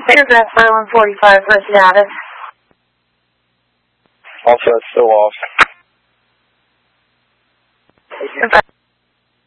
Aircraft 145 for status. Also, it's still off.